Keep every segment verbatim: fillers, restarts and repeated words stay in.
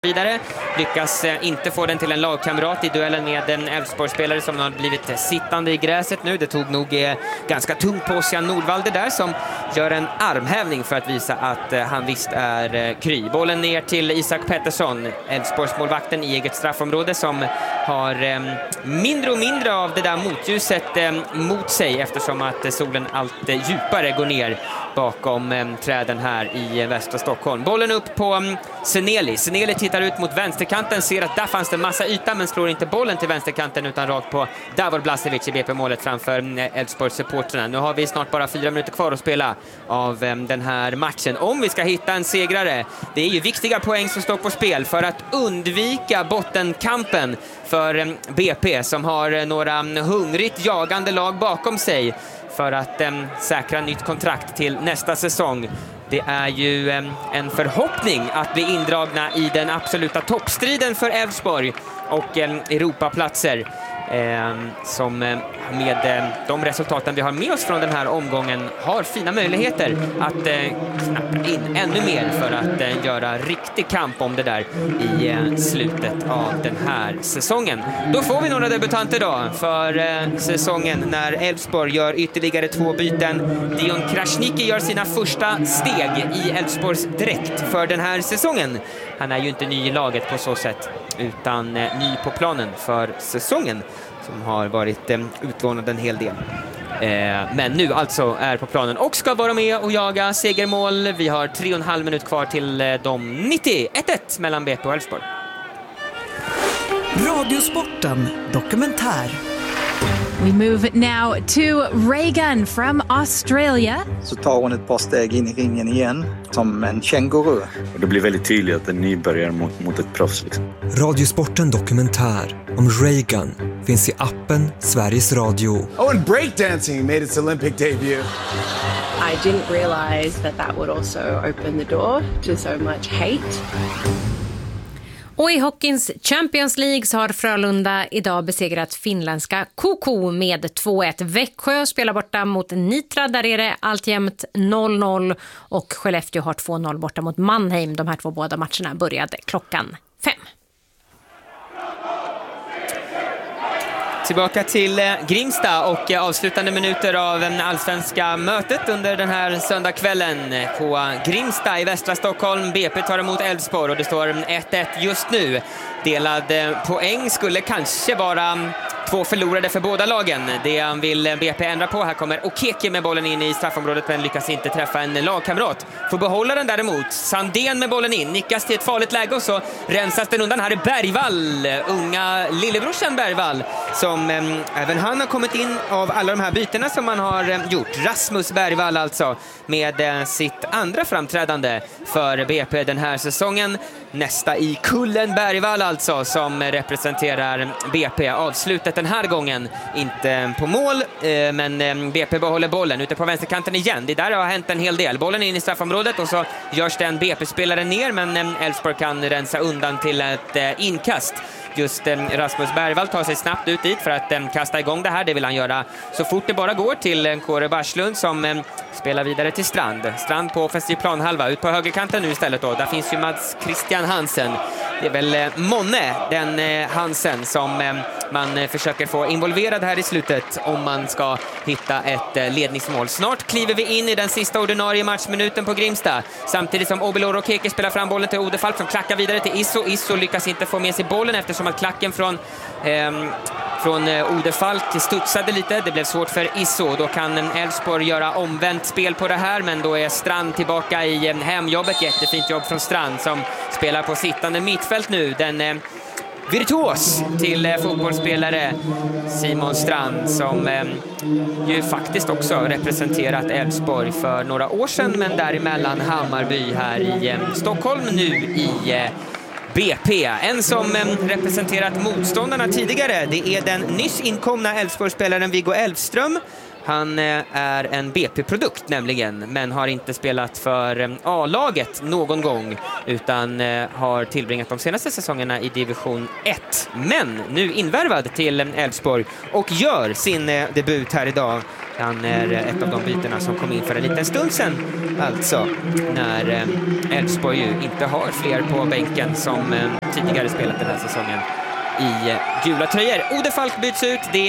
vidare, lyckas inte få den till en lagkamrat i duellen med en Elfsborgsspelare som har blivit sittande i gräset nu. Det tog nog eh, ganska tungt på Ossian Nordvalde där som gör en armhävning för att visa att eh, han visst är eh, kry. Bollen ner till Isak Pettersson, Elfsborgsmålvakten i eget straffområde som har eh, mindre och mindre av det där motljuset eh, mot sig eftersom att eh, solen allt eh, djupare går ner bakom eh, träden här i eh, västra Stockholm. Bollen upp på eh, Seneli. Seneli tittar ut mot vänsterkanten, ser att där fanns det en massa yta men slår inte bollen till vänsterkanten utan rakt på Davor Blasevic i B P-målet framför Elfsborgs supporterna. Nu har vi snart bara fyra minuter kvar att spela av um, den här matchen. Om vi ska hitta en segrare, det är ju viktiga poäng som står på spel för att undvika bottenkampen för um, B P som har uh, några um, hungrigt jagande lag bakom sig för att um, säkra nytt kontrakt till nästa säsong. Det är ju um, en förhoppning att bli indragna i den absoluta toppstriden för Elfsborg och um, Europaplatser. Eh, som eh, med eh, de resultaten vi har med oss från den här omgången har fina möjligheter att eh, knappa in ännu mer för att eh, göra riktig kamp om det där i eh, slutet av den här säsongen. Då får vi några debutanter då för eh, säsongen när Elfsborg gör ytterligare två byten. Dion Krasniqi gör sina första steg i Elfsborgs dräkt för den här säsongen. Han är ju inte ny i laget på så sätt utan eh, ny på planen för säsongen som har varit eh, utlånad en hel del. Eh, men nu alltså är på planen och ska vara med och jaga segermål. Vi har tre och en halv minut kvar till eh, de nittio. ett ett mellan B P och Elfsborg. Radiosporten dokumentär. We move now to Reagan from Australia. Så tar hon ett par steg in i ringen igen som en känguru. Det blir väldigt tydligt att en nybörjare mot, mot ett proffs. Liksom. Radiosporten dokumentär om Reagan finns i appen Sveriges Radio. Oh, and breakdancing made its Olympic debut. I didn't realize that that would also open the door to so much hate. Och i hockeyns Champions League så har Frölunda idag besegrat finländska K K med två ett. Växjö spelar borta mot Nitra, där är det alltjämt noll noll och Skellefteå har två noll borta mot Mannheim. De här två båda matcherna började klockan fem. Tillbaka till Grimsta och avslutande minuter av allsvenska mötet under den här söndagskvällen på Grimsta i västra Stockholm. B P tar emot Elfsborg och det står ett ett just nu. Delad poäng skulle kanske vara två förlorade för båda lagen. Det vill B P ändra på. Här kommer Okeke med bollen in i straffområdet men lyckas inte träffa en lagkamrat. Får behålla den däremot. Sandén med bollen in. Nickas till ett farligt läge och så rensas den undan. Här är Bergvall, unga lillebrorsan Bergvall, som eh, även han har kommit in av alla de här bytena som man har eh, gjort. Rasmus Bergvall alltså med eh, sitt andra framträdande för B P den här säsongen. Nästa i kullen Bergvall alltså som representerar B P. Avslutet den här gången inte på mål eh, men eh, B P behåller bollen ute på vänsterkanten igen. Det där har hänt en hel del. Bollen in i straffområdet och så görs det en B P-spelare ner men eh, Elfsborg kan rensa undan till ett eh, inkast. Just eh, Rasmus Bergvall tar sig snabbt ut dit för att eh, kasta igång det här. Det vill han göra så fort det bara går till eh, Kåre Barslund som eh, spelar vidare till Strand. Strand på offensiv planhalva. Ut på högerkanten nu istället då. Där finns ju Mats Christian Hansen. Det är väl eh, Monne, den eh, Hansen som eh, man eh, försöker få involverad här i slutet om man ska hitta ett eh, ledningsmål. Snart kliver vi in i den sista ordinarie matchminuten på Grimsta. Samtidigt som Obilor och Keke spelar fram bollen till Odefalk som klackar vidare till Isso. Isso lyckas inte få med sig bollen eftersom att klacken från, eh, från eh, Odefalk studsade lite. Det blev svårt för Isso. Då kan Elfsborg göra omvänt spel på det här men då är Strand tillbaka i eh, hemjobbet. Jättefint jobb från Strand som spelar på sittande mittfält nu. Den eh, virtuos till eh, fotbollsspelare Simon Strand som eh, ju faktiskt också representerat Elfsborg för några år sedan men däremellan Hammarby här i eh, Stockholm nu i eh, B P. En som eh, representerat motståndarna tidigare, det är den nyss inkomna Elfsborgsspelaren Viggo Elfström. Han är en B P-produkt nämligen, men har inte spelat för A-laget någon gång utan har tillbringat de senaste säsongerna i division ett. Men nu invärvad till Elfsborg och gör sin debut här idag. Han är ett av de bytena som kom in för en liten stund sedan, alltså när Elfsborg ju inte har fler på bänken som tidigare spelat den här säsongen i gula tröjor. Ode Falk byts ut. Det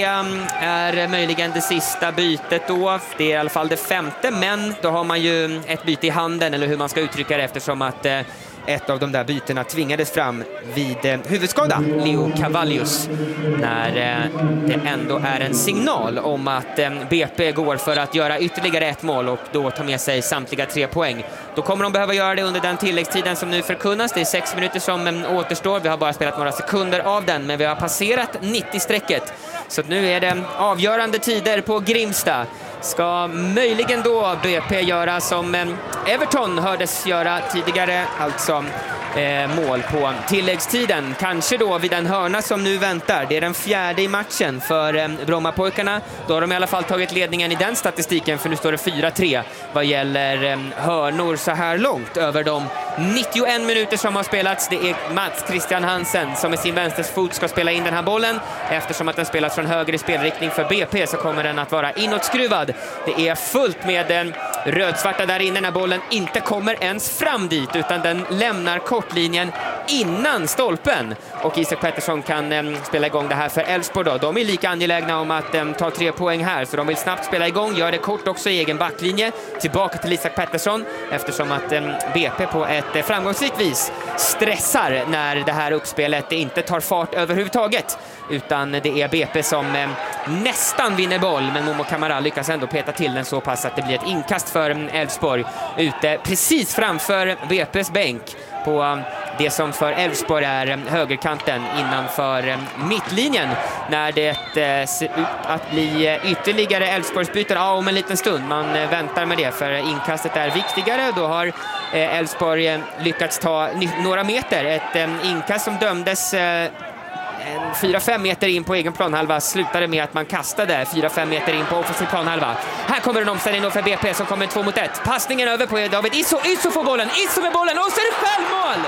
är möjligen det sista bytet då. Det är i alla fall det femte, men då har man ju ett byte i handen, eller hur man ska uttrycka det, eftersom att ett av de där bytena tvingades fram vid eh, huvudskada, Leo Cavallius, när eh, det ändå är en signal om att eh, B P går för att göra ytterligare ett mål och då ta med sig samtliga tre poäng. Då kommer de behöva göra det under den tilläggstiden som nu förkunnas. Det är sex minuter som eh, återstår. Vi har bara spelat några sekunder av den, men vi har passerat nittio-strecket. Så nu är det avgörande tider på Grimsta. Ska möjligen då B P göra som Everton hördes göra tidigare, alltså eh, mål på tilläggstiden. Kanske då vid den hörna som nu väntar. Det är den fjärde i matchen för eh, Brommapojkarna. Då har de i alla fall tagit ledningen i den statistiken, för nu står det fyra tre vad gäller eh, hörnor så här långt över de nittioen minuter som har spelats. Det är Mats Christian Hansen som med sin vänsterfot ska spela in den här bollen. Eftersom att den spelas från höger i spelriktning för B P så kommer den att vara inåtskruvad. Det är fullt med den rödsvarta där inne när bollen inte kommer ens fram dit, utan den lämnar kortlinjen innan stolpen. Och Isak Pettersson kan äm, spela igång det här för Elfsborg då. De är lika angelägna om att äm, ta tre poäng här, så de vill snabbt spela igång. Gör det kort också i egen backlinje. Tillbaka till Isak Pettersson, eftersom att äm, B P på ett äh, framgångsrikt vis stressar när det här uppspelet inte tar fart överhuvudtaget. Utan det är B P som äm, nästan vinner boll, men Momo Kamara lyckas ändå peta till den så pass att det blir ett inkast för Elfsborg ute precis framför B P:s bänk på det som för Elfsborg är högerkanten innanför mittlinjen, när det ser ut att bli ytterligare Elfsborgsbyten ja, om en liten stund. Man väntar med det, för inkastet är viktigare. Då har Elfsborg lyckats ta några meter. Ett inkast som dömdes fyra fem meter in på egen planhalva slutade med att man kastade fyra fem meter in på offensiv planhalva. Här kommer en omställning för B P som kommer två mot ett. Passningen över på David Isso. Isso får bollen. Isso med bollen och så är det självmål!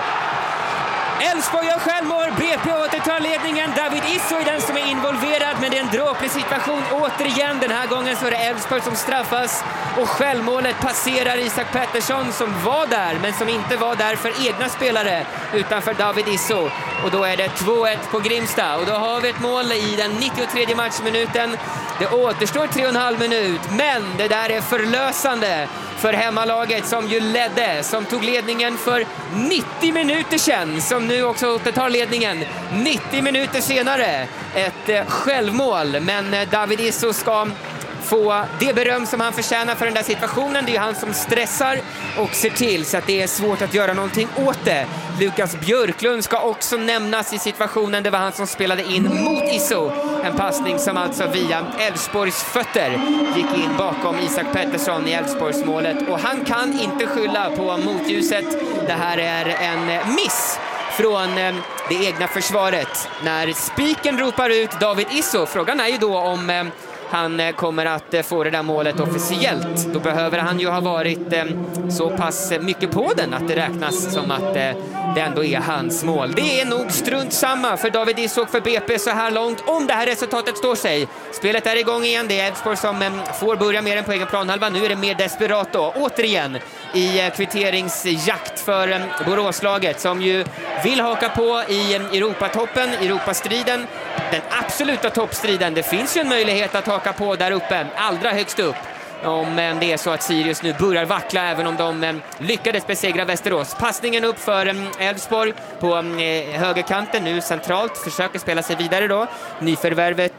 Elfsborg gör självmål. B P återtar ledningen. David Isso är den som är involverad, men det är en dråplig situation återigen. Den här gången så är det Elfsborg som straffas och självmålet passerar Isak Pettersson som var där, men som inte var där för egna spelare utan för David Isso. Och då är det två ett på Grimsta och då har vi ett mål i den nittiotredje matchminuten. Det återstår tre och en halv minut, men det där är förlösande för hemmalaget som ju ledde, som tog ledningen för nittio minuter sedan, som nu också återtar ledningen nittio minuter senare. Ett eh, självmål, men eh, David Isso ska få det beröm som han förtjänar för den där situationen. Det är ju han som stressar och ser till så att det är svårt att göra någonting åt det. Lukas Björklund ska också nämnas i situationen. Det var han som spelade in mot Isso. En passning som alltså via Elfsborgs fötter gick in bakom Isak Pettersson i Elfsborgs målet. Och han kan inte skylla på motljuset. Det här är en miss från det egna försvaret när spiken ropar ut David Isso. Frågan är ju då om han kommer att få det där målet officiellt. Då behöver han ju ha varit eh, så pass mycket på den att det räknas som att eh, det ändå är hans mål. Det är nog strunt samma för David Isso för B P så här långt, om det här resultatet står sig. Spelet är igång igen. Det är Elfsborg som eh, får börja mer än på egen planhalva. Nu är det mer desperat då. Återigen i eh, kvitteringsjakt för eh, Boråslaget som ju vill haka på i eh, Europatoppen, Europastriden. Den absoluta toppstriden. Det finns ju en möjlighet att haka på där uppe, allra högst upp, om det är så att Sirius nu börjar vackla, även om de lyckades besegra Västerås. Passningen upp för Elfsborg på högerkanten, nu centralt, försöker spela sig vidare då. Nyförvärvet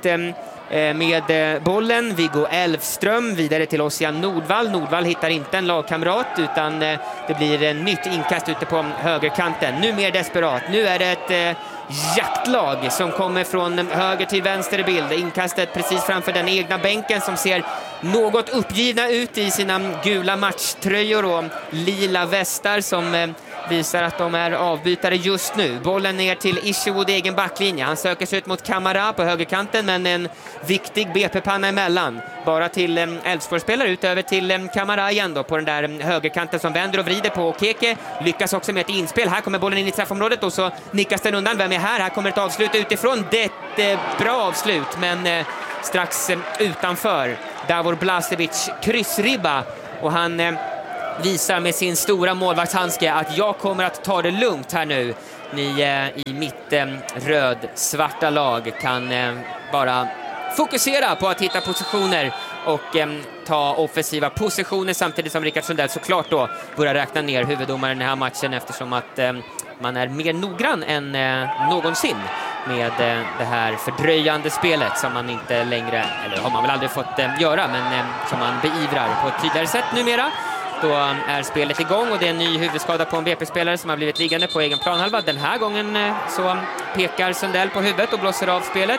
med bollen, Viggo Elfström vidare till Ossian Nordvall. Nordvall hittar inte en lagkamrat, utan det blir en nytt inkast ute på högerkanten. Nu mer desperat, nu är det ett jaktlag som kommer från höger till vänster i bild. Inkastet precis framför den egna bänken som ser något uppgivna ut i sina gula matchtröjor och lila västar som visar att de är avbytare just nu. Bollen ner till Isherwood, egen backlinje. Han söker sig ut mot Kamara på högerkanten, men en viktig B P-panna emellan. Bara till Elfsborg-spelare ut över till Kamara igen då på den där högerkanten som vänder och vrider på. Keke lyckas också med ett inspel. Här kommer bollen in i straffområdet och så nickas den undan. Vem är här? Här kommer ett avslut utifrån. Det är ett eh, bra avslut, men eh, strax eh, utanför. Davor Blasevic kryssribba och han eh, visar med sin stora målvaktshandske att jag kommer att ta det lugnt här nu. Ni eh, i mitt eh, röd-svarta lag kan eh, bara fokusera på att hitta positioner och eh, ta offensiva positioner, samtidigt som Rickard Sundell såklart då börjar räkna ner huvuddomaren i den här matchen, eftersom att eh, man är mer noggrann än eh, någonsin med eh, det här fördröjande spelet som man inte längre, eller har man väl aldrig fått eh, göra, men eh, som man beivrar på ett tydligare sätt numera. Då är spelet igång och det är en ny huvudskada på en B P-spelare som har blivit liggande på egen planhalva. Den här gången eh, så pekar Sundell på huvudet och blåser av spelet.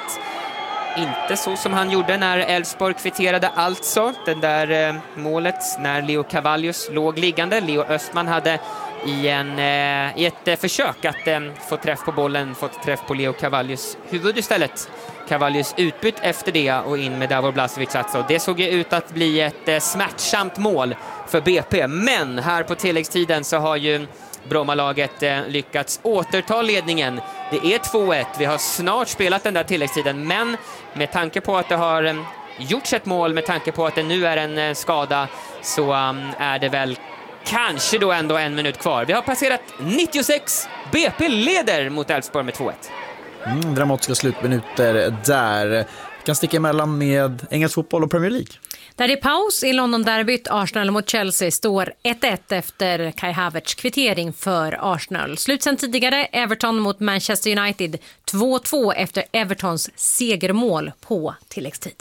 Inte så som han gjorde när Elfsborg kvitterade alltså den där eh, målet när Leo Cavallius låg liggande. Leo Östman hade i, en, eh, i ett eh, försök att eh, få träff på bollen fått träff på Leo Cavallius huvud istället. Cavallius utbytt efter det och in med Davor Blasevic alltså. Det såg ju ut att bli ett eh, smärtsamt mål för B P, men här på tilläggstiden så har ju Brommalaget eh, lyckats återta ledningen. Det är två ett. Vi har snart spelat den där tilläggstiden, men med tanke på att det har eh, gjorts ett mål, med tanke på att det nu är en eh, skada, så um, är det väl kanske då ändå en minut kvar. Vi har passerat nittiosex. B P leder mot Elfsborg med två ett. Mm, dramatiska slutminuter där. Kan sticka emellan med engelsk fotboll och Premier League. Där i paus i London-derbyt Arsenal mot Chelsea står ett ett efter Kai Havertz kvittering för Arsenal. Slut sen tidigare Everton mot Manchester United två två efter Evertons segermål på tilläggstid.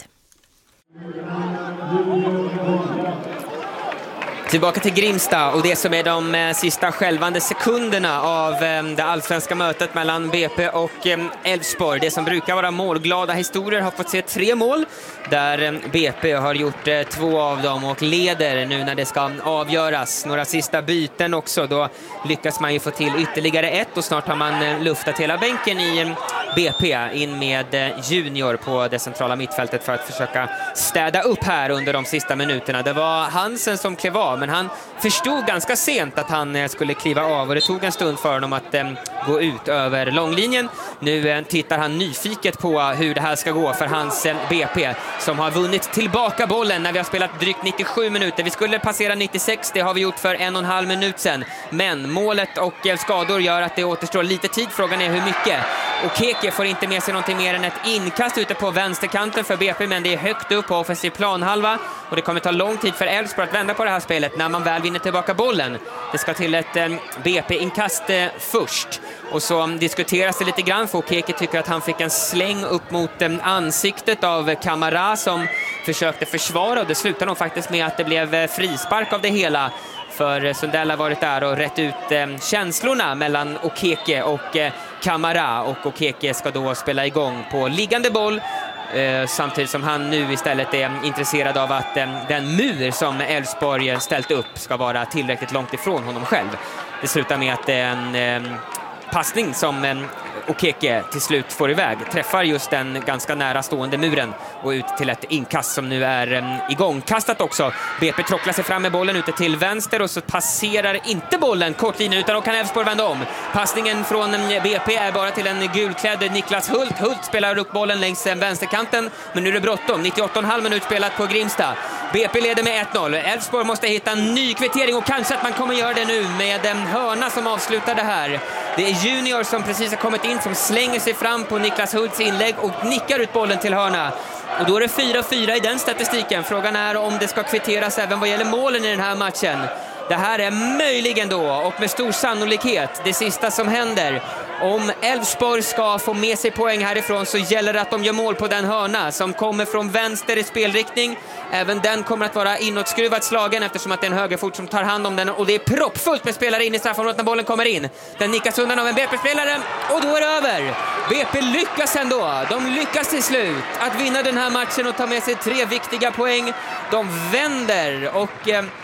Tillbaka till Grimsta och det som är de eh, sista skälvande sekunderna av eh, det allsvenska mötet mellan B P och eh, Elfsborg. Det som brukar vara målglada historier har fått se tre mål där eh, B P har gjort eh, två av dem och leder nu när det ska avgöras. Några sista byten också, då lyckas man ju få till ytterligare ett och snart har man eh, luftat hela bänken i eh, B P in med eh, Junior på det centrala mittfältet för att försöka städa upp här under de sista minuterna. Det var Hansen som klev av, men han förstod ganska sent att han skulle kliva av och det tog en stund för honom att eh, gå ut över långlinjen. Nu eh, tittar han nyfiket på hur det här ska gå för hans eh, B P som har vunnit tillbaka bollen när vi har spelat drygt nittiosju minuter. Vi skulle passera nittiosex, det har vi gjort för en och en halv minut sedan. Men målet och eh, skador gör att det återstår lite tid. Frågan är hur mycket. Och Keke får inte med sig någonting mer än ett inkast ute på vänsterkanten för B P, men det är högt upp på offensiv planhalva och det kommer ta lång tid för Elfsborg att vända på det här spelet när man väl vinner tillbaka bollen. Det ska till ett eh, B P-inkast eh, först och så um, diskuteras det lite grann för Keke tycker att han fick en släng upp mot eh, ansiktet av Kamara som försökte försvara och det slutade nog faktiskt med att det blev eh, frispark av det hela. För Sundell har varit där och rätt ut eh, känslorna mellan Okeke och eh, Kamara och Okeke ska då spela igång på liggande boll eh, samtidigt som han nu istället är intresserad av att eh, den mur som Elfsborg ställt upp ska vara tillräckligt långt ifrån honom själv. Det slutar med att det är en eh, passning som eh, Okeke till slut får iväg träffar just den ganska nära stående muren och ut till ett inkast som nu är um, igångkastat också. B P trocklar sig fram med bollen ute till vänster och så passerar inte bollen kortlinjen utan då kan Elfsborg vända om. Passningen från um, B P är bara till en gulklädd Niklas Hult. Hult spelar upp bollen längs um, vänsterkanten, men nu är det bråttom. nittioåtta och en halv minut spelat på Grimsta. B P leder med ett noll. Elfsborg måste hitta en ny kvittering och kanske att man kommer göra det nu med en hörna som avslutar det här. Det är Junior som precis har kommit in som slänger sig fram på Niklas Hults inlägg och nickar ut bollen till hörna. Och då är det fyra fyra i den statistiken. Frågan är om det ska kvitteras även vad gäller målen i den här matchen. Det här är möjligen då och med stor sannolikhet det sista som händer. Om Elfsborg ska få med sig poäng härifrån så gäller det att de gör mål på den hörna som kommer från vänster i spelriktning. Även den kommer att vara inåtskruvat slagen eftersom att det är en högerfot som tar hand om den och det är proppfullt med spelare in i straffområdet när bollen kommer in. Den nickas undan av en B P-spelare och då är det över. B P lyckas ändå. De lyckas till slut att vinna den här matchen och ta med sig tre viktiga poäng. De vänder och... Eh,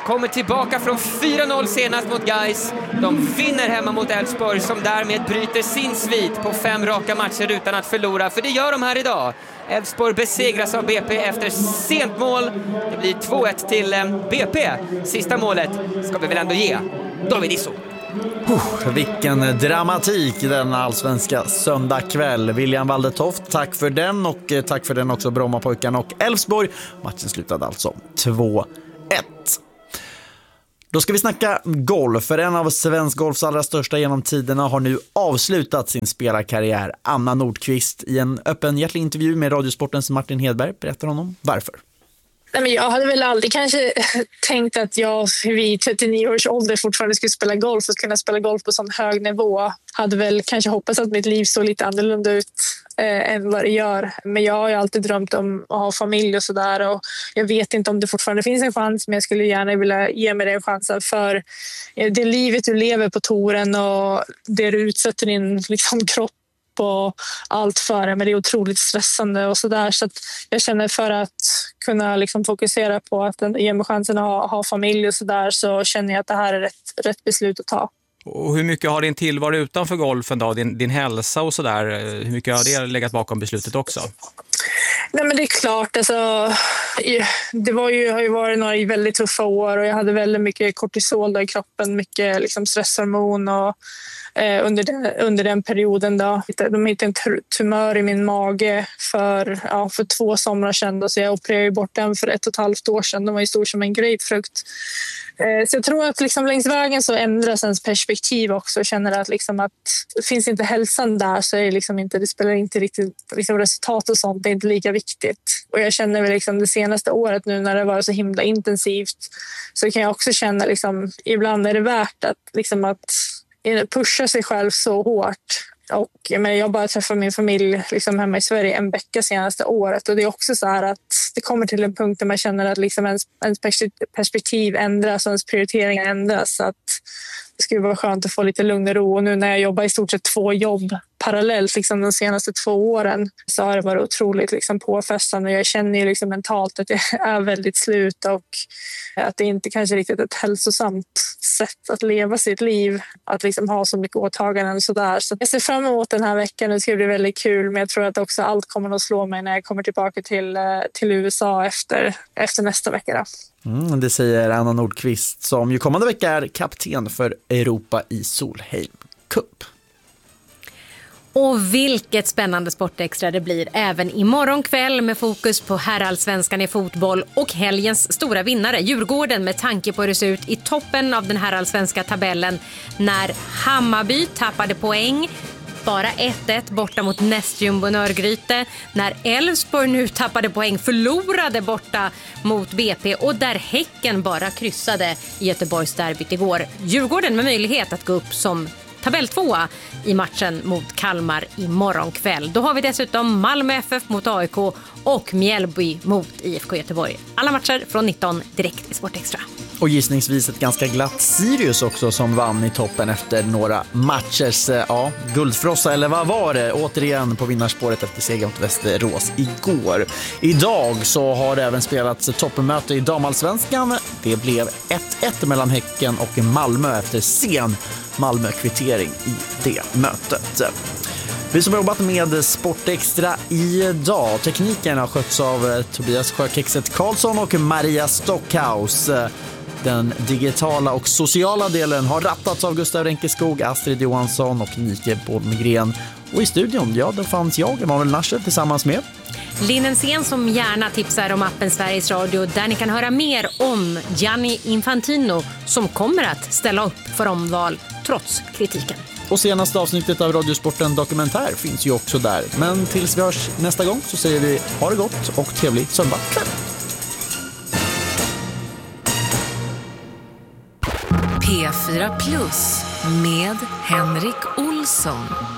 kommer tillbaka från fyra noll senast mot Gais. De vinner hemma mot Elfsborg som därmed bryter sin svit på fem raka matcher utan att förlora. För det gör de här idag. Elfsborg besegras av B P efter sent mål. Det blir två ett till B P. Sista målet ska vi väl ändå ge David Isso. Oh, vilken dramatik den allsvenska söndagkväll. William Waldetoft, tack för den, och tack för den också Brommapojkarna och Elfsborg. Matchen slutade alltså två ett. Då ska vi snacka golf, för en av svensk golfs allra största genom tiderna har nu avslutat sin spelarkarriär. Anna Nordqvist i en öppenhjärtig intervju med Radiosportens Martin Hedberg berättar honom varför. Nej, men jag hade väl aldrig kanske tänkt att jag vid trettionio års ålder fortfarande skulle spela golf och kunna spela golf på sån hög nivå. Hade väl kanske hoppats att mitt liv såg lite annorlunda ut eh, än vad det gör. Men jag har ju alltid drömt om att ha familj och sådär. Och jag vet inte om det fortfarande finns en chans, men jag skulle gärna vilja ge mig den chansen. För det livet du lever på touren och det du utsätter din liksom, kropp på allt före, men det är otroligt stressande och sådär, så att jag känner för att kunna liksom fokusera på att ge mig chansen att ha, ha familj och sådär, så känner jag att det här är rätt, rätt beslut att ta. Och hur mycket har din tillvaro utanför golfen då, din, din hälsa och sådär, hur mycket har det legat bakom beslutet också? Nej, men det är klart, alltså, det var ju, har ju varit några väldigt tuffa år och jag hade väldigt mycket kortisol i kroppen, mycket liksom stresshormon och eh, under, den, under den perioden då. De hittade en tumör i min mage för, ja, för två somrar sedan då, så jag opererade bort den för ett och ett halvt år sedan. Den var ju stor som en grapefrukt. Eh, så jag tror att liksom längs vägen så ändras ens perspektiv också och känner att, liksom att finns inte hälsan där så är det, liksom inte, det spelar inte riktigt liksom resultat och sånt, det är inte lika viktigt. Och jag känner väl liksom det senaste året nu när det var så himla intensivt, så kan jag också känna liksom, ibland är det värt att, liksom att pusha sig själv så hårt. Och men jag bara träffade min familj liksom hemma i Sverige en vecka senaste året, och det är också så här att det kommer till en punkt där man känner att liksom ens, ens perspektiv ändras och ens prioriteringar ändras, så att det skulle vara skönt att få lite lugn och ro. Och nu när jag jobbar i stort sett två jobb parallellt liksom de senaste två åren, så har det varit otroligt liksom påfrestande. Jag känner ju liksom mentalt att jag är väldigt slut och att det inte kanske riktigt är ett hälsosamt sätt att leva sitt liv, att liksom ha så mycket åtaganden och sådär. Så jag ser fram emot den här veckan, det ska bli väldigt kul, men jag tror att också allt kommer att slå mig när jag kommer tillbaka till, till U S A efter, efter nästa vecka då. Mm, det säger Anna Nordqvist, som ju kommande vecka är kapten för Europa i Solheim Cup. Och vilket spännande sportextra det blir även imorgon kväll med fokus på herrallsvenskan i fotboll och helgens stora vinnare Djurgården, med tanke på hur det ser ut i toppen av den herrallsvenska tabellen när Hammarby tappade poäng. Bara ett ett borta mot nästjumbo Nörgryte, när Elfsborg nu tappade poäng, förlorade borta mot B P, och där Häcken bara kryssade i Göteborgsderbyt igår. Djurgården med möjlighet att gå upp som tabelltvåa i matchen mot Kalmar imorgon kväll. Då har vi dessutom Malmö F F mot A I K och Mjällby mot I F K Göteborg. Alla matcher från nitton direkt i Sportextra. Och gissningsvis ett ganska glatt Sirius också, som vann i toppen efter några matchers ja, guldfrossa, eller vad var det? Återigen på vinnarspåret efter seger mot Västerås igår. Idag så har det även spelats toppenmöte i damallsvenskan. Det blev ett ett mellan Häcken och Malmö efter sen Malmö-kvittering i det mötet. Vi som har jobbat med Sportextra idag, tekniken har skötts av Tobias Sjökexet Karlsson och Maria Stockhaus. Den digitala och sociala delen har rattats av Gustav Renkeskog, Astrid Johansson och Nike Bolmegren. Och i studion, ja, då fanns jag, Emanuel Nascher, tillsammans med Linnen Sen, som gärna tipsar om appen Sveriges Radio, där ni kan höra mer om Gianni Infantino, som kommer att ställa upp för omval trots kritiken. Och senaste avsnittet av Radiosporten Dokumentär finns ju också där. Men tills vi hörs nästa gång så säger vi ha det gott och trevlig söndag kväll. P fyra Plus med Henrik Olsson.